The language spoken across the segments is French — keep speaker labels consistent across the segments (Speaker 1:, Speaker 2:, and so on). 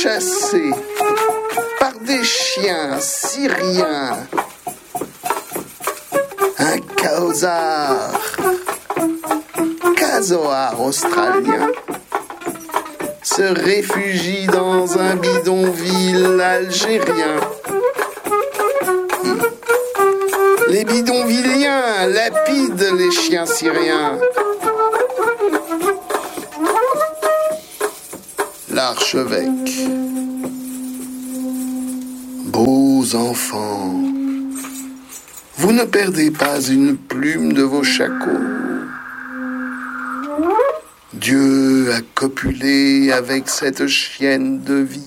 Speaker 1: chassé par des chiens syriens. Un casoar australien se réfugie dans un bidonville algérien. Les bidonvilliens lapident les chiens syriens. L'archevêque. Beaux enfants, vous ne perdez pas une plume de vos shakos. Dieu a copulé avec cette chienne de vie.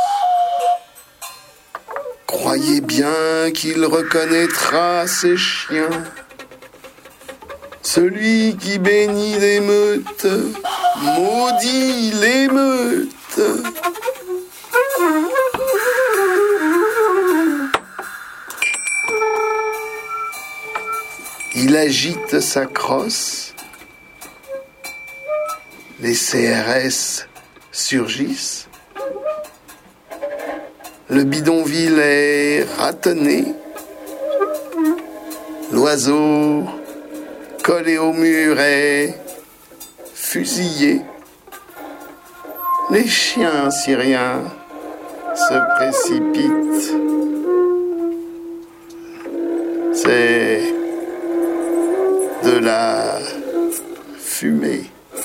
Speaker 1: Croyez bien qu'il reconnaîtra ses chiens. Celui qui bénit l'émeute, maudit l'émeute. Il agite sa crosse. Les CRS surgissent. Le bidonville est ratonné. L'oiseau collé au mur est fusillé. Les chiens syriens se précipitent. C'est de la fumée.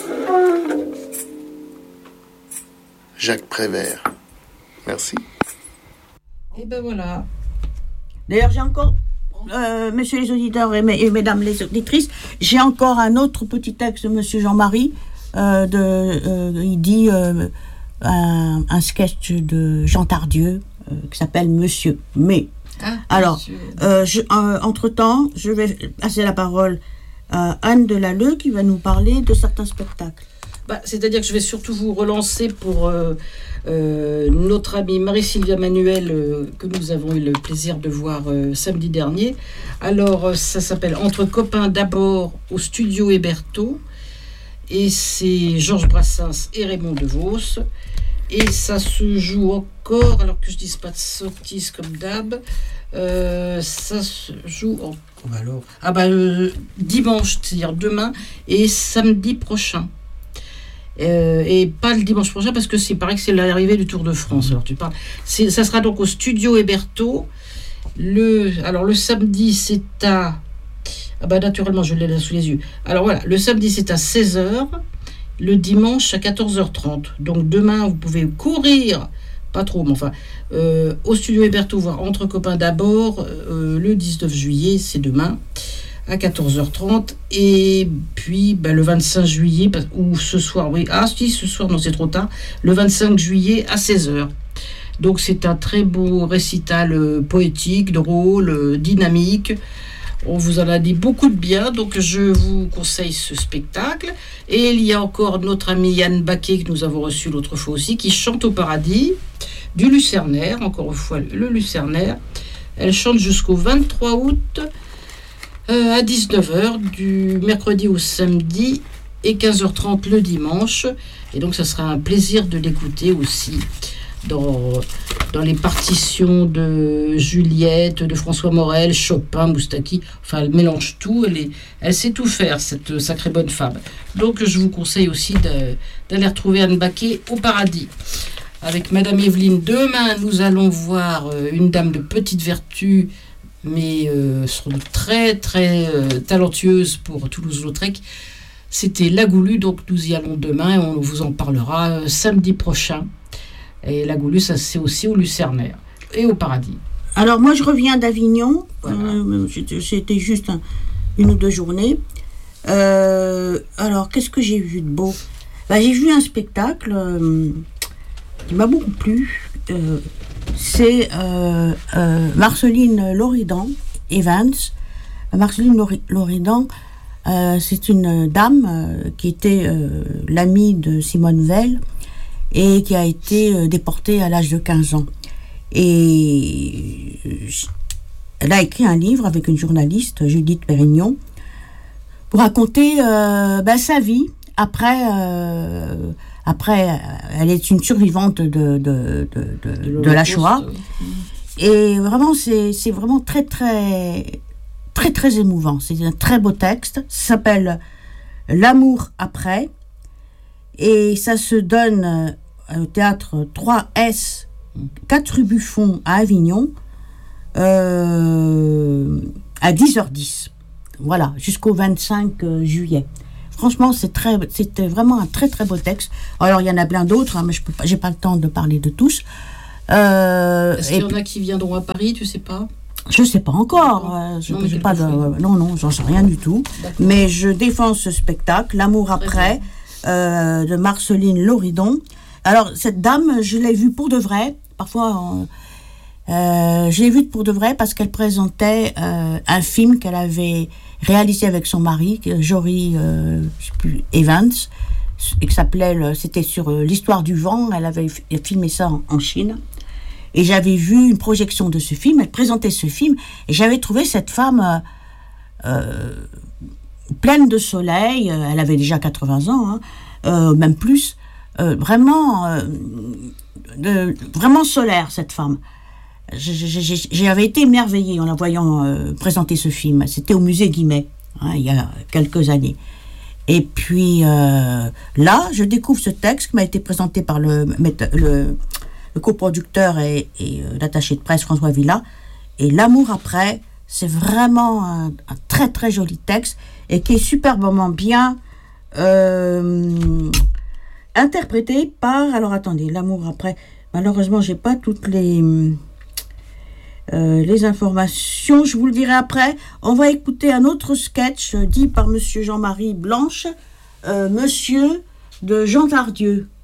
Speaker 1: Jacques Prévert. Merci.
Speaker 2: Et ben voilà.
Speaker 3: D'ailleurs, j'ai encore, messieurs les auditeurs et mesdames les auditrices, j'ai encore un autre petit texte de monsieur Jean-Marie. Il dit un sketch de Jean Tardieu qui s'appelle Monsieur. Mais, alors, entre-temps, je vais passer la parole à Anne Delalleux qui va nous parler de certains spectacles.
Speaker 2: C'est-à-dire que je vais surtout vous relancer pour notre amie Marie-Sylvia Manuel que nous avons eu le plaisir de voir samedi dernier. Alors, ça s'appelle Entre copains d'abord au studio Héberto. Et c'est Georges Brassens et Raymond DeVos. Et ça se joue encore, alors que je ne dise pas de sottises comme d'hab, ça se joue dimanche, c'est-à-dire demain, et samedi prochain. Et pas le dimanche prochain parce que il paraît que c'est l'arrivée du Tour de France. Alors ça sera donc au studio Héberto. Le samedi c'est à naturellement je l'ai là sous les yeux. Alors voilà, le samedi c'est à 16h, le dimanche à 14h30. Donc demain vous pouvez courir, pas trop, mais enfin au studio Héberto voir Entre copains d'abord le 19 juillet, c'est demain. À 14h30 et puis le 25 juillet ou ce soir, ce soir non c'est trop tard, le 25 juillet à 16h. Donc c'est un très beau récital poétique, drôle, dynamique. On vous en a dit beaucoup de bien, donc je vous conseille ce spectacle. Et il y a encore notre ami Yann Baquet que nous avons reçu l'autre fois aussi, qui chante au paradis du Lucernaire, encore une fois le Lucernaire. Elle chante jusqu'au 23 août à 19h du mercredi au samedi et 15h30 le dimanche. Et donc ça sera un plaisir de l'écouter aussi dans les partitions de Juliette, de François Morel, Chopin, Moustaki. Enfin, elle mélange tout, elle sait tout faire, cette sacrée bonne femme. Donc je vous conseille aussi d'aller retrouver Anne Baquet au paradis. Avec Madame Evelyne, demain nous allons voir une dame de petite vertu, mais sont très très talentueuses pour Toulouse-Lautrec. C'était La Goulue, donc nous y allons demain et on vous en parlera samedi prochain. Et La Goulue, ça c'est aussi au Lucernaire et au paradis.
Speaker 3: Alors moi je reviens d'Avignon,
Speaker 2: Voilà.
Speaker 3: C'était juste une ou deux journées. Alors qu'est-ce que j'ai vu de beau ? J'ai vu un spectacle qui m'a beaucoup plu. C'est Marceline Loridan Evans. Marceline Loridan, c'est une dame qui était l'amie de Simone Veil et qui a été déportée à l'âge de 15 ans. Et elle a écrit un livre avec une journaliste, Judith Pérignon, pour raconter sa vie après après, elle est une survivante de la Shoah.
Speaker 2: Oui.
Speaker 3: Et vraiment, c'est vraiment très, très, très, très émouvant. C'est un très beau texte. Ça s'appelle L'amour après. Et ça se donne au théâtre 3S, 4 rue Buffon à Avignon, à 10h10. Voilà, jusqu'au 25 juillet. Franchement, c'était vraiment un très très beau texte. Alors, il y en a plein d'autres, hein, mais j'ai pas le temps de parler de tous.
Speaker 2: Est-ce qu'il y en a qui viendront à Paris, tu sais pas?
Speaker 3: Je sais pas encore. Non, j'en sais rien du tout. D'accord. Mais je défends ce spectacle, L'amour après, de Marceline Loridon. Alors, cette dame, je l'ai vue pour de vrai. Parfois, je l'ai vue pour de vrai parce qu'elle présentait un film qu'elle avait réalisé avec son mari, Jory Evans, et que c'était sur l'histoire du vent. Elle avait filmé ça en Chine. Et j'avais vu une projection de ce film, elle présentait ce film, et j'avais trouvé cette femme pleine de soleil, elle avait déjà 80 ans, hein, même plus, vraiment solaire, cette femme. J'avais été émerveillée en la voyant présenter ce film. C'était au musée Guimet, hein, il y a quelques années. Et puis là, je découvre ce texte qui m'a été présenté par le coproducteur et l'attaché de presse François Villa. Et L'amour après, c'est vraiment un très très joli texte et qui est superbement bien interprété par... Alors attendez, L'amour après, malheureusement j'ai pas toutes les informations, je vous le dirai après. On va écouter un autre sketch dit par monsieur Jean-Marie Blanche, Monsieur de Jean Tardieu.